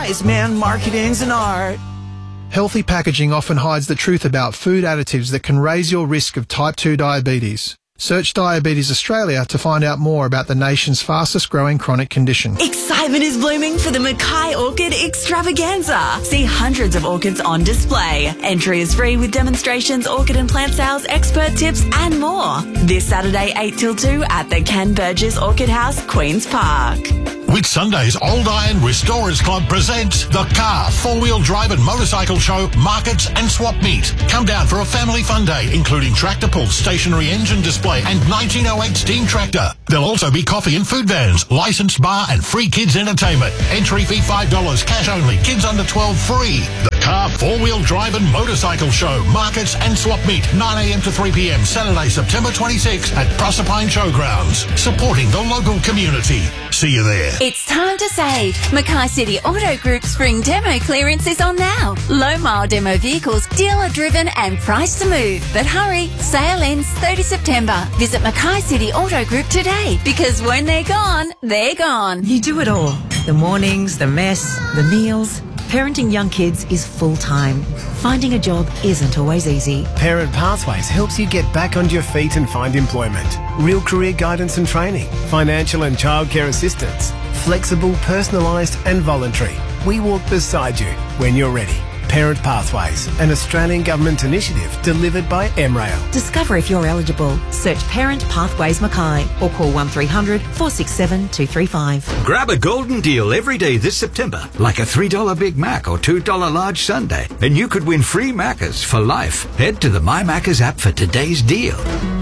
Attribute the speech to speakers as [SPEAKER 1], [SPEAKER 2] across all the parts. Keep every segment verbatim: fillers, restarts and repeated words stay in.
[SPEAKER 1] wise man, marketing's an art.
[SPEAKER 2] Healthy packaging often hides the truth about food additives that can raise your risk of type two diabetes. Search Diabetes Australia to find out more about the nation's fastest growing chronic condition.
[SPEAKER 3] Excitement is blooming for the Mackay Orchid Extravaganza. See hundreds of orchids on display. Entry is free with demonstrations, orchid and plant sales, expert tips and more. This Saturday eight till two at the Ken Burgess Orchid House, Queen's Park.
[SPEAKER 4] Whitsundays Old Iron Restorers Club presents the Car, Four-Wheel Drive and Motorcycle Show, Markets and Swap Meet. Come down for a family fun day, including tractor pull, stationary engine display and nineteen oh eight steam tractor. There'll also be coffee and food vans, licensed bar and free kids entertainment. Entry fee five dollars, cash only, kids under twelve free. The Car, Four-Wheel Drive and Motorcycle Show, Markets and Swap Meet, nine a m to three p m, Saturday, September twenty-sixth at Proserpine Showgrounds, supporting the local community. See you there.
[SPEAKER 5] It's time to save. Mackay City Auto Group Spring Demo Clearance is on now. Low-mile demo vehicles, dealer-driven and priced to move. But hurry, sale ends thirtieth September. Visit Mackay City Auto Group today, because when they're gone, they're gone.
[SPEAKER 6] You do it all. The mornings, the mess, the meals. Parenting young kids is full-time. Finding a job isn't always easy.
[SPEAKER 7] Parent Pathways helps you get back on your feet and find employment. Real career guidance and training, financial and childcare assistance, flexible, personalised and voluntary. We walk beside you when you're ready. Parent Pathways, an Australian government initiative delivered by M rail.
[SPEAKER 6] Discover if you're eligible. Search Parent Pathways Mackay or call one three hundred, four six seven, two three five.
[SPEAKER 8] Grab a golden deal every day this September, like a three dollar Big Mac or two dollar large sundae, and you could win free Maccas for life. Head to the My Maccas app for today's deal.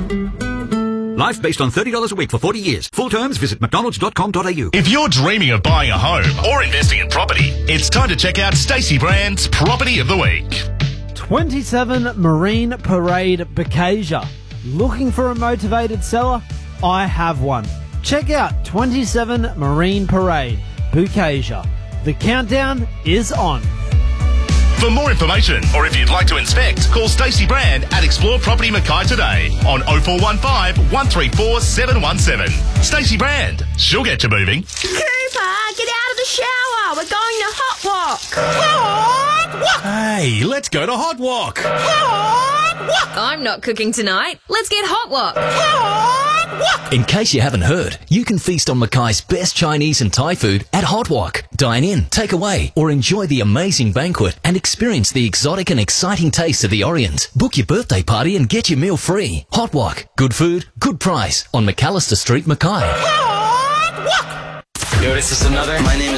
[SPEAKER 8] Life based on thirty dollars a week for forty years. Full terms, visit mcdonalds dot com dot a u.
[SPEAKER 9] If you're dreaming of buying a home or investing in property, it's time to check out Stacey Brand's Property of the Week.
[SPEAKER 10] twenty-seven Marine Parade, Bakasia. Looking for a motivated seller? I have one. Check out twenty-seven Marine Parade, Bakasia. The countdown is on.
[SPEAKER 9] For more information, or if you'd like to inspect, call Stacey Brand at Explore Property Mackay today on oh four one five, one three four, seven one seven. Stacey Brand, she'll get you moving.
[SPEAKER 11] Cooper, get out of the shower. We're going to Hot Walk. Hot Walk.
[SPEAKER 9] Hey, let's go to Hot Walk.
[SPEAKER 11] Hot Walk. I'm not cooking tonight. Let's get Hot Walk. Hot Walk.
[SPEAKER 12] In case you haven't heard, you can feast on Mackay's best Chinese and Thai food at Hot Walk. Dine in, take away, or enjoy the amazing banquet and experience the exotic and exciting taste of the Orient. Book your birthday party and get your meal free. Hot Walk. Good food, good price on McAllister Street, Mackay.
[SPEAKER 13] Hot Walk. Yo, this is another. My name is